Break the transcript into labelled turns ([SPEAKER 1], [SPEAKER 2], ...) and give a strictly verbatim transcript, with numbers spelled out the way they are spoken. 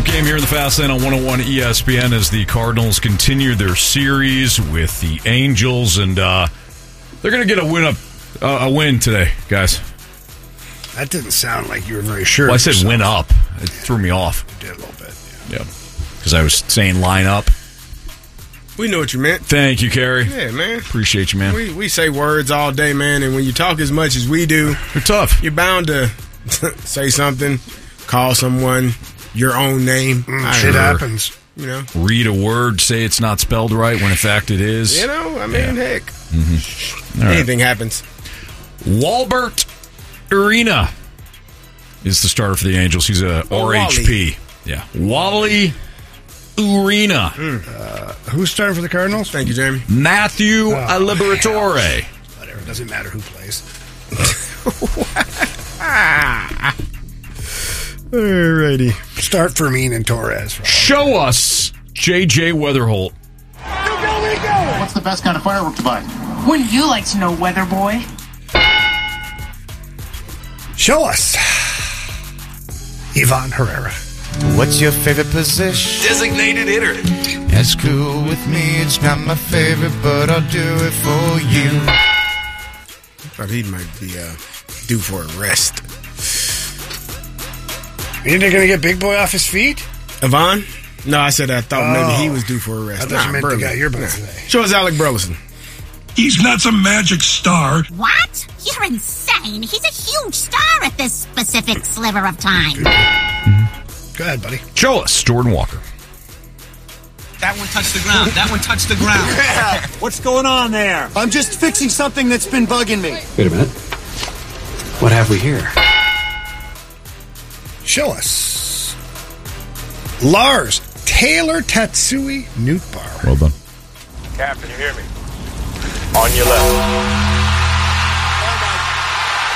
[SPEAKER 1] wrap game here in the Fast Lane on one oh one E S P N as the Cardinals continue their series with the Angels, and uh, they're going to get a win up uh, a win today, guys.
[SPEAKER 2] That didn't sound like you were very sure.
[SPEAKER 1] Well, I said win up. It threw me off.
[SPEAKER 2] You did a little bit.
[SPEAKER 1] Yeah, because yeah. I was saying line up.
[SPEAKER 3] We know what you meant.
[SPEAKER 1] Thank you, Kerry.
[SPEAKER 3] Yeah, man.
[SPEAKER 1] Appreciate you, man.
[SPEAKER 3] We we say words all day, man, and when you talk as much as we do,
[SPEAKER 1] you're tough.
[SPEAKER 3] You're bound to say something, call someone your own name.
[SPEAKER 2] Mm, shit happens.
[SPEAKER 3] You know,
[SPEAKER 1] read a word, say it's not spelled right when in fact it is.
[SPEAKER 3] You know, I mean, yeah. heck,
[SPEAKER 1] mm-hmm.
[SPEAKER 3] anything right. happens.
[SPEAKER 1] Walbert Arena is the starter for the Angels. He's a oh, R H P. Wally. Yeah, Wally Arena.
[SPEAKER 2] Mm. Uh, who's starting for the Cardinals?
[SPEAKER 3] Thank you, Jamie.
[SPEAKER 1] Matthew oh, Liberatore.
[SPEAKER 2] Whatever, doesn't matter who plays. Alrighty. Start Fermin and Torres.
[SPEAKER 1] Show us J J Weatherholt.
[SPEAKER 4] What's the best kind of firework to buy?
[SPEAKER 5] Wouldn't you like to know, Weather Boy?
[SPEAKER 2] Show us Ivan Herrera.
[SPEAKER 6] What's your favorite position?
[SPEAKER 7] Designated hitter.
[SPEAKER 6] That's cool with me. It's not my favorite, but I'll do it for you.
[SPEAKER 3] I thought he might be uh, due for a rest.
[SPEAKER 2] You think they're going to get Big Boy off his feet?
[SPEAKER 3] Ivan? No, I said I thought
[SPEAKER 2] oh,
[SPEAKER 3] maybe he was due for a rest.
[SPEAKER 2] I thought nah, you meant Burleson. The guy you're about to say.
[SPEAKER 3] Show us Alec Burleson.
[SPEAKER 8] He's not some magic star.
[SPEAKER 9] What? You're insane. He's a huge star at this specific sliver of time.
[SPEAKER 2] Mm-hmm. Go ahead, buddy.
[SPEAKER 1] Show us Jordan Walker.
[SPEAKER 7] That one touched the ground. That one touched the ground.
[SPEAKER 10] Yeah. What's going on there? I'm just fixing something that's been bugging me.
[SPEAKER 11] Wait a minute. What have we here?
[SPEAKER 2] Show us Lars Taylor Tatsui Nootbaar.
[SPEAKER 1] Well done.
[SPEAKER 12] Captain, you hear me? On your left.